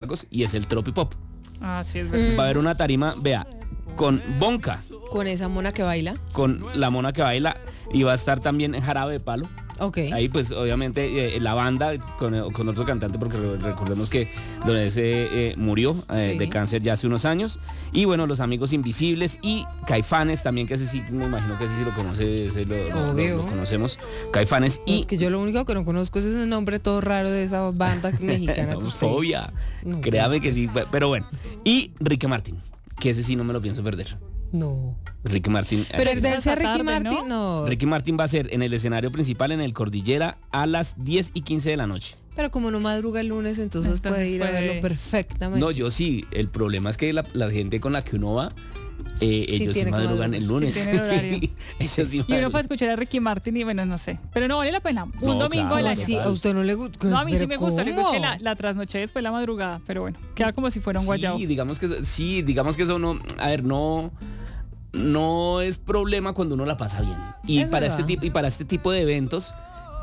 Lagos, y es el Tropipop. Ah, sí, es verdad. Va a haber una tarima, vea, con Bonka, Con esa mona que baila. con la mona que baila, y va a estar también en Jarabe de Palo. Ok. Ahí pues obviamente la banda con otro cantante, porque recordemos que Don S murió Sí. de cáncer ya hace unos años. Y bueno, Los Amigos Invisibles y Caifanes también, que ese sí, me imagino que ese sí lo conoce, lo conocemos. Caifanes No, y... es que yo lo único que no conozco es ese nombre todo raro de esa banda mexicana. que usted- Fobia, No. créame que sí, pero bueno. Y Ricky Martin, que ese sí no me lo pienso perder. No. Ricky Martin. Perderse a Ricky tarde, Martin, no. Ricky Martin va a ser en el escenario principal en el Cordillera a las 10:15 de la noche. Pero como no madruga el lunes, entonces puede ir a verlo perfectamente. No, yo sí. El problema es que la gente con la que uno va, ellos sí tiene que madrugan madrugar. el lunes. Sí, tienen horario. Sí, ellos sí Y uno madrugan. para escuchar a Ricky Martin y bueno, no sé. Pero no vale la pena. Un No, domingo claro, al No, año. sí, a usted no le gusta. No, a mí sí ¿Pero me gusta. Lo único es que cómo? la trasnoché después la madrugada. Pero bueno, queda como si fuera un guayabo. Sí, digamos que eso no, a ver, no es problema cuando uno la pasa bien. Y Es para verdad. para este tipo de eventos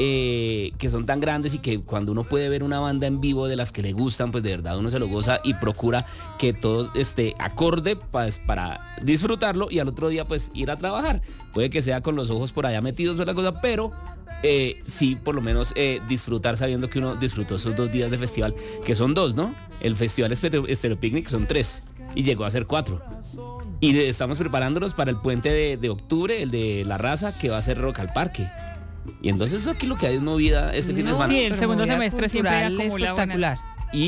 que son tan grandes y que cuando uno puede ver una banda en vivo de las que le gustan, pues de verdad uno se lo goza y procura que todo esté acorde pues, para disfrutarlo y al otro día pues ir a trabajar. Puede que sea con los ojos por allá metidos o la cosa, pero sí, por lo menos disfrutar sabiendo que uno disfrutó esos 2 días de festival, que son 2, ¿no? El festival Estéreo Picnic son 3 y llegó a ser 4. Y estamos preparándonos para el puente de octubre, el de La Raza, que va a ser Rock al Parque. Y entonces aquí lo que hay es movida este fin de No, semana. Sí, el pero segundo movida semestre siempre cultural acumula espectacular.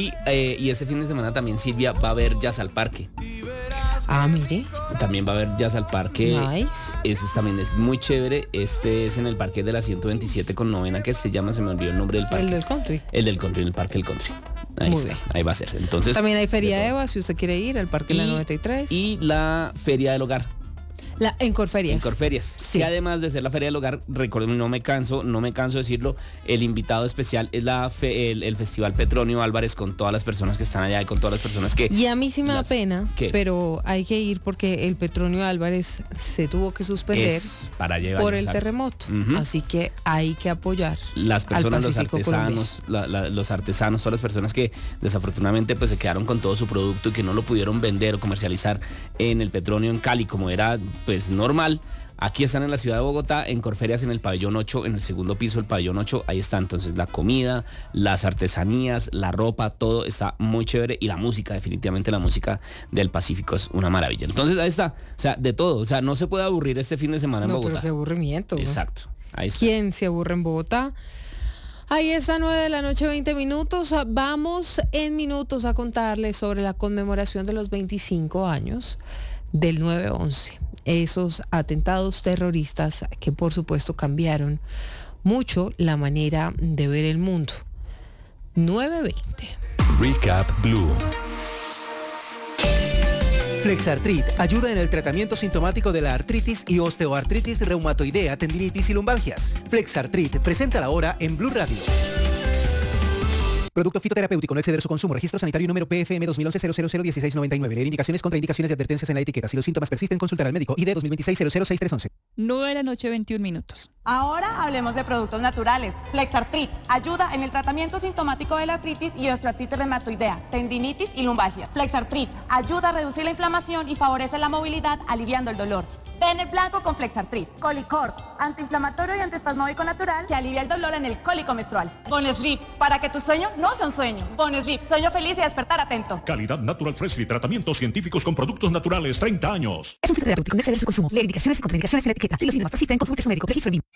Y este fin de semana también Silvia va a haber Jazz al Parque. Ah, mire. También va a haber Jazz al Parque. Nice. Ese también es muy chévere. Este es en el parque de la 127 con novena, que se llama, se me olvidó el nombre del parque. El del country. El del country, en el parque del country. Ahí Muy está, bien. ahí va a ser. Entonces, También hay Feria de todo. Eva, si usted quiere ir al Parque de la 93. Y la Feria del Hogar. En Corferias. En Corferias. Sí. Que además de ser la Feria del Hogar, recuerden, no me canso de decirlo, el invitado especial es el Festival Petronio Álvarez, con todas las personas que están allá y con todas las personas que... Y a mí sí me da Las- pena, ¿Qué? pero hay que ir porque el Petronio Álvarez se tuvo que suspender es para llevar por el exacto. terremoto. Ujú. Así que hay que apoyar Las personas, los Pacífico artesanos, los artesanos, todas las personas que desafortunadamente pues se quedaron con todo su producto y que no lo pudieron vender o comercializar en el Petronio en Cali como era pues normal. Aquí están en la ciudad de Bogotá, en Corferias, en el pabellón 8, en el segundo piso del pabellón 8, ahí está entonces la comida, las artesanías, la ropa, todo está muy chévere y la música, definitivamente la música del Pacífico es una maravilla. Entonces ahí está, o sea, de todo, o sea, no se puede aburrir este fin de semana en No, Bogotá. pero qué aburrimiento. ¿no? Exacto, ahí está. ¿Quién se aburre en Bogotá? Ahí está, 9 de la noche, 20 minutos. Vamos en minutos a contarles sobre la conmemoración de los 25 años del 9/11. Esos atentados terroristas que por supuesto cambiaron mucho la manera de ver el mundo. 9:20. Recap Blue. Flexartrit ayuda en el tratamiento sintomático de la artritis y osteoartritis reumatoidea, tendinitis y lumbalgias. Flexartrit presenta la hora en Blue Radio. Producto fitoterapéutico, no exceder su consumo. Registro sanitario número PFM 2011-001699. Leer indicaciones, contraindicaciones y advertencias en la etiqueta. Si los síntomas persisten, consultar al médico. ID 2026-006311. 9 de la noche, 21 minutos. Ahora hablemos de productos naturales. Flexartrit ayuda en el tratamiento sintomático de la artritis y osteoartritis reumatoidea, tendinitis y lumbalgia. Flexartrit ayuda a reducir la inflamación y favorece la movilidad, aliviando el dolor. Ten el blanco con Flexartrit. Colicort, antiinflamatorio y antiespasmódico natural que alivia el dolor en el cólico menstrual. Bonesleep, para que tu sueño no sea un sueño. Bonesleep, sueño feliz y despertar atento. Calidad Natural Freshly. Tratamientos científicos con productos naturales. 30 años. Es un fitoterapéutico, no exceder su consumo. Leer indicaciones y contraindicaciones en la etiqueta. Si los síntomas persisten, consulte a su médico. Registro BIM.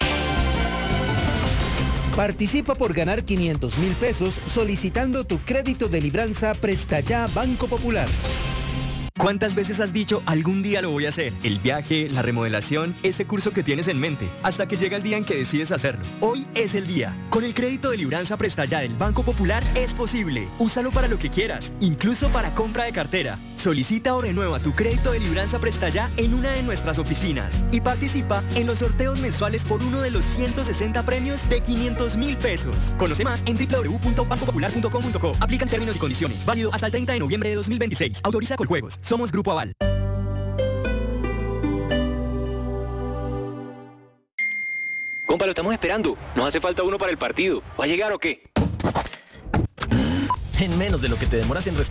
Participa por ganar 500,000 pesos solicitando tu crédito de libranza Presta Ya Banco Popular. ¿Cuántas veces has dicho algún día lo voy a hacer? El viaje, la remodelación, ese curso que tienes en mente, hasta que llega el día en que decides hacerlo. Hoy es el día. Con el crédito de libranza Presta Ya del Banco Popular es posible. Úsalo para lo que quieras, incluso para compra de cartera. Solicita o renueva tu crédito de libranza Presta Ya en una de nuestras oficinas y participa en los sorteos mensuales por uno de los 160 premios de 500,000 pesos. Conoce más en www.bancopopular.com.co. Aplican términos y condiciones. Válido hasta el 30 de noviembre de 2026. Autoriza Coljuegos. Somos Grupo Aval. Compa, lo estamos esperando. Nos hace falta uno para el partido. ¿Va a llegar o qué? En menos de lo que te demoras en